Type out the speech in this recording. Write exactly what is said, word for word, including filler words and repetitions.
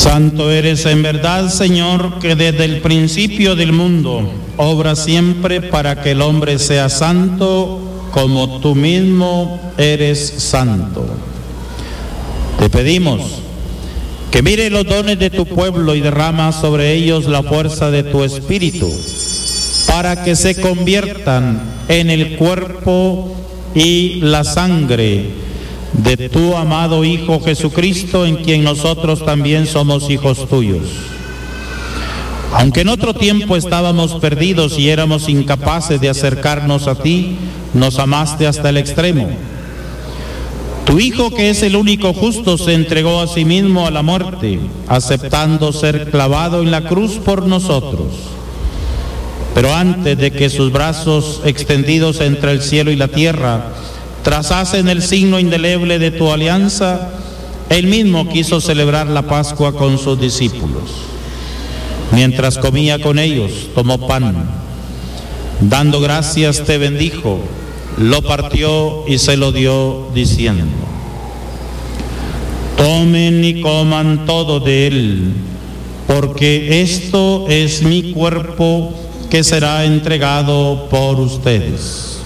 Santo eres en verdad, Señor, que desde el principio del mundo obras siempre para que el hombre sea santo, como tú mismo eres santo. Te pedimos que mire los dones de tu pueblo y derrama sobre ellos la fuerza de tu Espíritu, para que se conviertan en el cuerpo y la sangre de tu amado Hijo Jesucristo, en quien nosotros también somos hijos tuyos. Aunque en otro tiempo estábamos perdidos y éramos incapaces de acercarnos a ti, nos amaste hasta el extremo. Tu Hijo, que es el único justo, se entregó a sí mismo a la muerte, aceptando ser clavado en la cruz por nosotros. Pero antes de que sus brazos extendidos entre el cielo y la tierra trazasen el signo indeleble de tu alianza, él mismo quiso celebrar la Pascua con sus discípulos. Mientras comía con ellos, tomó pan, dando gracias te bendijo, lo partió y se lo dio diciendo: tomen y coman todo de él, porque esto es mi cuerpo que será entregado por ustedes.